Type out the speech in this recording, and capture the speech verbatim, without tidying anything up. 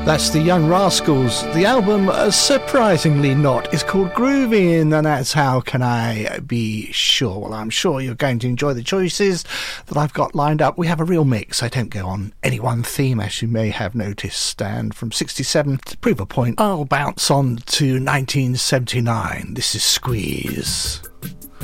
That's the Young Rascals. The album, uh, surprisingly not, is called Groovin', and that's How Can I Be Sure? Well, I'm sure you're going to enjoy the choices that I've got lined up. We have a real mix. I don't go on any one theme, as you may have noticed, and from sixty-seven, to prove a point, I'll bounce on to nineteen seventy-nine. This is Squeeze.